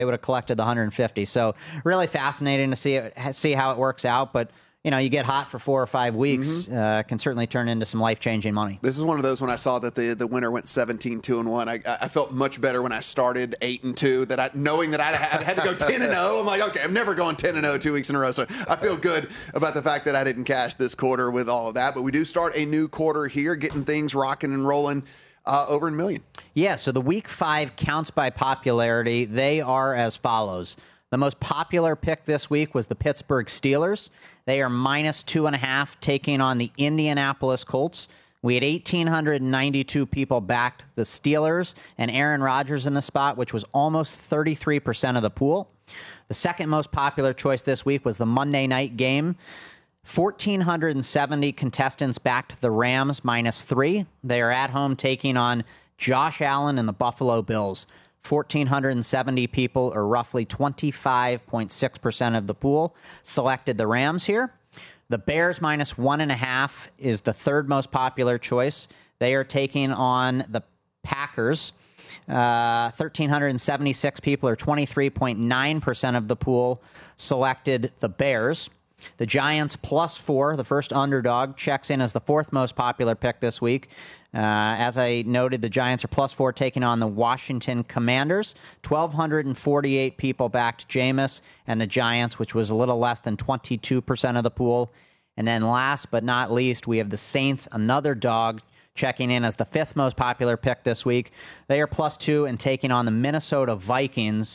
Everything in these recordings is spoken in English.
they would have collected the 150. So really fascinating to see how it works out. But you get hot for 4 or 5 weeks, can certainly turn into some life-changing money. This is one of those when I saw that the winner went 17-2-1. I felt much better when I started 8-2. Knowing that I had to go 10-0. I'm like, okay, I'm never going 10-0 2 weeks in a row. So I feel good about the fact that I didn't cash this quarter with all of that. But we do start a new quarter here, getting things rocking and rolling. Over $1 million. Yeah, so the Week 5 counts by popularity. They are as follows. The most popular pick this week was the Pittsburgh Steelers. They are -2.5 taking on the Indianapolis Colts. We had 1,892 people backed the Steelers and Aaron Rodgers in the spot, which was almost 33% of the pool. The second most popular choice this week was the Monday night game. 1,470 contestants backed the Rams -3. They are at home taking on Josh Allen and the Buffalo Bills. 1,470 people, or roughly 25.6% of the pool, selected the Rams here. The Bears -1.5 is the third most popular choice. They are taking on the Packers. 1,376 people, or 23.9% of the pool, selected the Bears. The Giants +4, the first underdog, checks in as the fourth most popular pick this week. As I noted, the Giants are +4 taking on the Washington Commanders. 1,248 people backed Jameis and the Giants, which was a little less than 22% of the pool. And then last but not least, we have the Saints, another dog, checking in as the fifth most popular pick this week. They are +2 and taking on the Minnesota Vikings.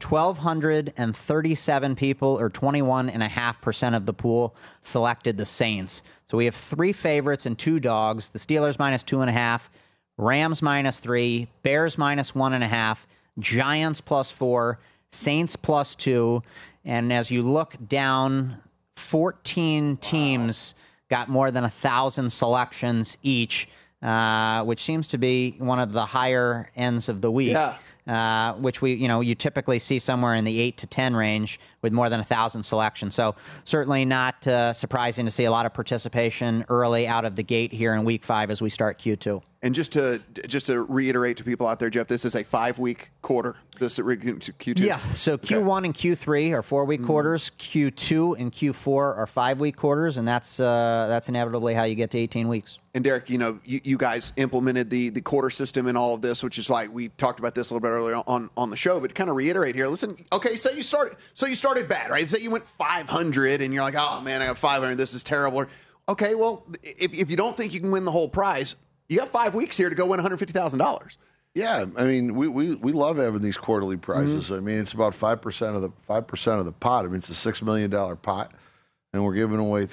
1,237 people, or 21.5% of the pool, selected the Saints. So we have 3 favorites and 2 dogs. The Steelers -2.5, Rams -3, Bears -1.5, Giants +4, Saints +2. And as you look down, 14 teams got more than 1,000 selections each, which seems to be one of the higher ends of the week. Yeah. Which you typically see somewhere in the 8 to 10 range with more than 1,000 selections. So certainly not surprising to see a lot of participation early out of the gate here in Week 5 as we start Q2. And just to reiterate to people out there, Jeff, this is a 5-week quarter. This is Q2. Yeah. So Q1 and Q3 are 4-week quarters. Q2 and Q4 are 5-week quarters, and that's inevitably how you get to 18 weeks. And Derek, you guys implemented the quarter system in all of this, which is why we talked about this a little bit earlier on the show. But to kind of reiterate here, listen. Okay, say you started bad, right? Say you went 500, and you're like, oh man, I got 500. This is terrible. Okay, well, if you don't think you can win the whole prize, you got 5 weeks here to go win $150,000. Yeah, I mean, we love having these quarterly prizes. I mean, it's about 5% of the pot. I mean, it's a $6 million pot, and we're giving away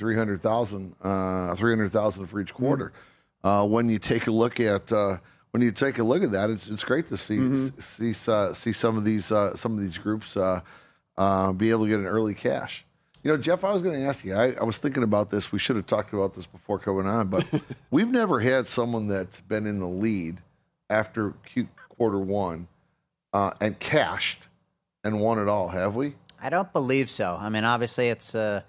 $300,000 for each quarter. When you take a look at that, it's great to see some of these groups be able to get an early cash. Jeff, I was going to ask you, I was thinking about this. We should have talked about this before coming on, but we've never had someone that's been in the lead after quarter one and cashed and won it all, have we? I don't believe so. I mean, obviously it's a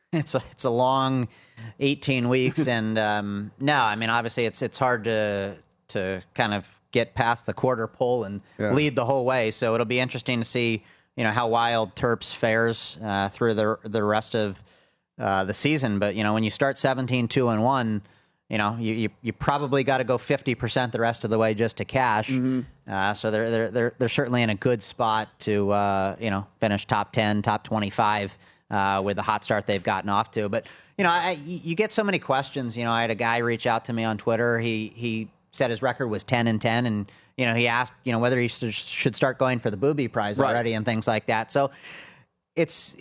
long 18 weeks, and no, I mean, obviously it's hard to kind of get past the quarter pull and lead the whole way. So it'll be interesting to see how Wild Terps fares through the rest of the season. But when you start 17-2-1, you probably got to go 50% the rest of the way just to cash. So they're certainly in a good spot to finish top 10, top 25 with the hot start they've gotten off to. But you get so many questions. I had a guy reach out to me on Twitter. He said his record was 10-10, and he asked whether he should start going for the Booby Prize already and things like that. So it's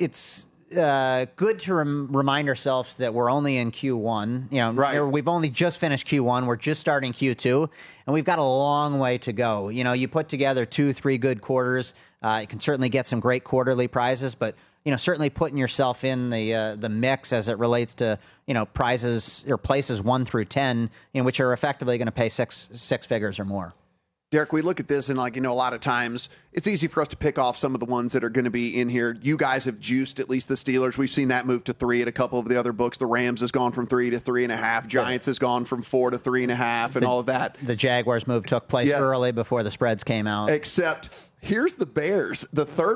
good to remind ourselves that we're only in Q1. We've only just finished Q1. We're just starting Q2, and we've got a long way to go. You put together 2-3 good quarters. You can certainly get some great quarterly prizes, but certainly putting yourself in the mix as it relates to prizes or places 1 through 10, which are effectively going to pay six figures or more. Derek, we look at this and a lot of times it's easy for us to pick off some of the ones that are going to be in here. You guys have juiced at least the Steelers. We've seen that move to 3 at a couple of the other books. The Rams has gone from 3 to 3.5. Giants has gone from 4 to 3.5 and all of that. The Jaguars move took place early before the spreads came out. Except here's the Bears. The third